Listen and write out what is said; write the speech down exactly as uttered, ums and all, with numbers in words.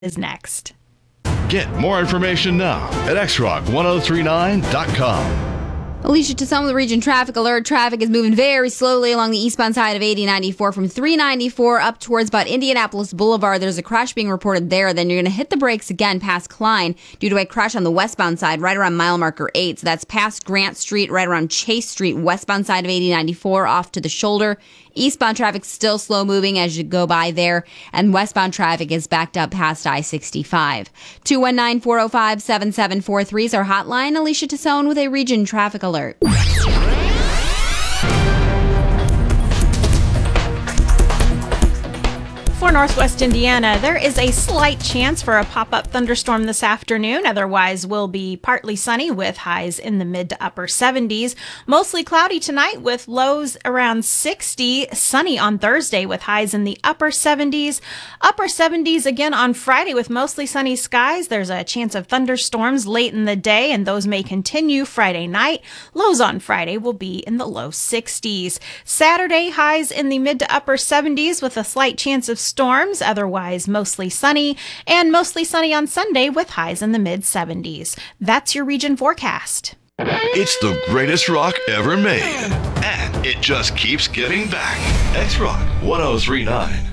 is next. Get more information now at x rock ten thirty-nine dot com. Alicia Tassone with the Region Traffic Alert. Traffic is moving very slowly along the eastbound side of eighty ninety-four from three ninety-four up towards about Indianapolis Boulevard. There's a crash being reported there. Then you're going to hit the brakes again past Klein due to a crash on the westbound side right around mile marker eight. So that's past Grant Street, right around Chase Street, westbound side of eighty ninety-four off to the shoulder. Eastbound traffic still slow moving as you go by there, and westbound traffic is backed up past I sixty-five. two one nine, four oh five, seven seven four three is our hotline. Alicia Tassone with a Region Traffic Alert. For Northwest Indiana, there is a slight chance for a pop-up thunderstorm this afternoon. Otherwise, will be partly sunny with highs in the mid to upper seventies. Mostly cloudy tonight with lows around sixty. Sunny on Thursday with highs in the upper seventies. Upper seventies again on Friday with mostly sunny skies. There's a chance of thunderstorms late in the day, and those may continue Friday night. Lows on Friday will be in the low sixties. Saturday, highs in the mid to upper seventies with a slight chance of storms, otherwise mostly sunny, and mostly sunny on Sunday with highs in the mid seventies. That's your region forecast. It's the greatest rock ever made, and it just keeps getting back. X Rock ten thirty-nine.